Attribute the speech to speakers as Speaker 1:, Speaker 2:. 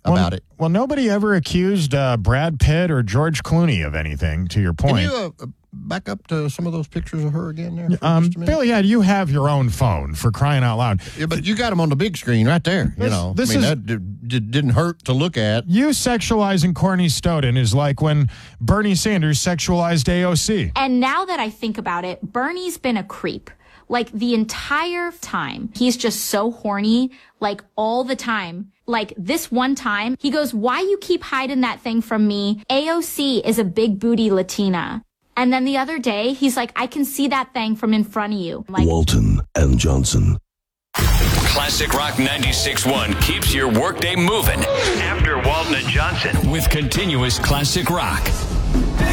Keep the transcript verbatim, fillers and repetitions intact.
Speaker 1: about
Speaker 2: well,
Speaker 1: it.
Speaker 2: Well, nobody ever accused uh, Brad Pitt or George Clooney of anything, to your point.
Speaker 1: Can you uh, back up to some of those pictures of her again there? For
Speaker 2: Um,
Speaker 1: just a minute?
Speaker 2: Billy, yeah, you have your own phone, for crying out loud.
Speaker 1: Yeah, but you got them on the big screen right there.
Speaker 2: This-
Speaker 1: you know,
Speaker 2: this
Speaker 1: I mean,
Speaker 2: is-
Speaker 1: that d- d- didn't hurt to look at.
Speaker 2: You sexualizing Corny Stoughton is like when Bernie Sanders sexualized A O C.
Speaker 3: And now that I think about it, Bernie's been a creep. Like the entire time. He's just so horny, like all the time. Like this one time, he goes, why you keep hiding that thing from me? A O C is a big booty Latina. And then the other day, he's like, I can see that thing from in front of you. Like,
Speaker 4: Walton and Johnson.
Speaker 5: Classic Rock ninety-six point one keeps your workday moving. After Walton and Johnson with continuous classic rock.